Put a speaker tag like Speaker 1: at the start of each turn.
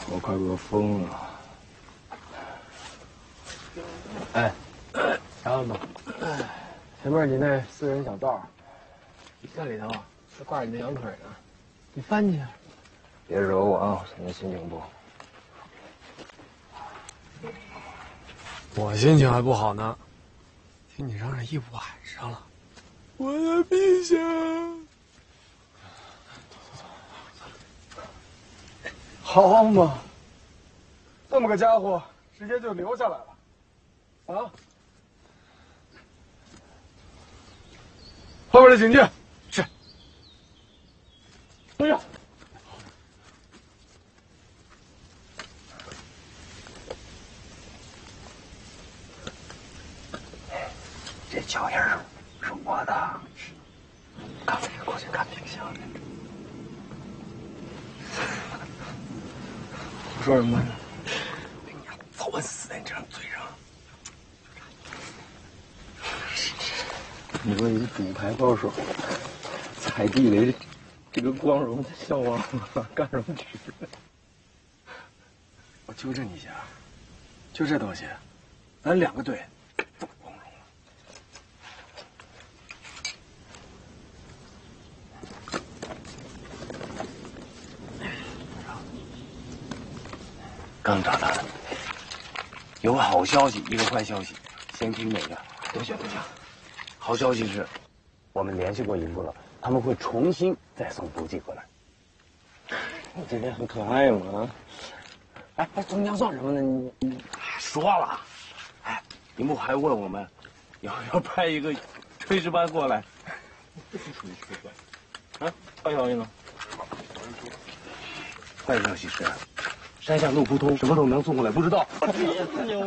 Speaker 1: 我快饿疯了。哎，查看吧，前面你那私人小道，那里头还挂着你的羊腿呢，你翻去。别惹我啊！现在心情不好。
Speaker 2: 我心情还不好呢，听你嚷嚷一晚上了。我的陛下。
Speaker 1: 好嘛，这么个家伙，直接就留下来了，啊！后边的警戒。是。注意。这脚印是我的，刚才过去看挺像的。说什么呢？早晚死在你这张嘴上。你说一主牌高手，踩地雷这个光荣的消亡了，干什么去？我纠正你一下，就这东西，咱2个队这么光荣了。刚找到的，有个好消息，一个坏消息，先听哪个？都行。好消息是，我们联系过营部了，他们会重新再送补给过来。你今天很可爱嘛？哎，中奖算什么呢？你说了，哎，营部还问我们，要派一个炊事班过来，这是属于炊班。啊，坏消息呢？坏消息是，山下路不通，什么都能送过来，不知道。